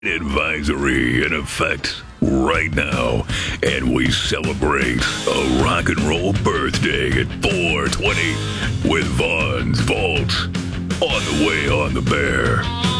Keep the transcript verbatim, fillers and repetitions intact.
Advisory in effect right now, and we celebrate a rock and roll birthday at four twenty with Vaughn's Vault on the way on the Bear.